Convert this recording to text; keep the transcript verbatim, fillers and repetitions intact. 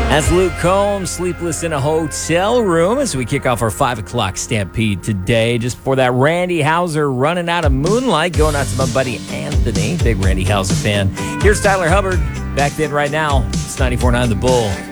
That's Luke Combs, Sleepless in a Hotel Room, as we kick off our five o'clock Stampede today. Just before that, Randy Houser, Running Out of Moonlight, going out to my buddy Anthony, big Randy Houser fan. Here's Tyler Hubbard, Back Then Right Now. It's ninety-four point nine The Bull.